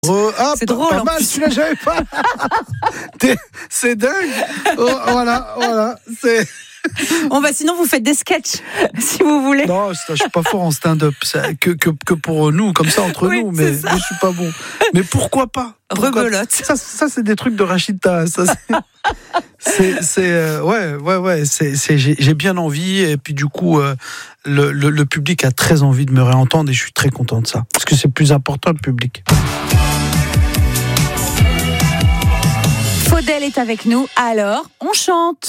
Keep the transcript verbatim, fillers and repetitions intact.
Oh, hop, c'est drôle. Pas mal, plus. celui-là, j'avais pas. C'est dingue. Oh, voilà, voilà. C'est... On va, sinon, vous faites des sketchs, si vous voulez. Non, je suis pas fort en stand-up. C'est que, que, que pour nous, comme ça, entre oui, nous. Mais, mais je suis pas bon. Mais pourquoi pas pourquoi... Rebelote. Ça, ça, c'est des trucs de Rachida. Ça, c'est... C'est, c'est euh, ouais, ouais, ouais. C'est, c'est, j'ai, j'ai bien envie. Et puis, du coup, euh, le, le, le public a très envie de me réentendre. Et je suis très content de ça. Parce que c'est plus important, le public. Faudel est avec nous. Alors, on chante.